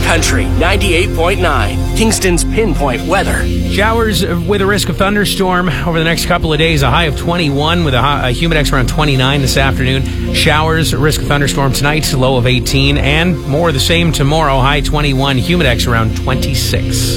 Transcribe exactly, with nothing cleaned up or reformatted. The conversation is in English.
Country ninety-eight point nine, Kingston's Pinpoint Weather. Showers with a risk of thunderstorm over the next couple of days. A high of twenty-one with a, high, a humidex around twenty-nine this afternoon. Showers, risk of thunderstorm tonight, low of eighteen. And more of the same tomorrow, high twenty-one, humidex around twenty-six.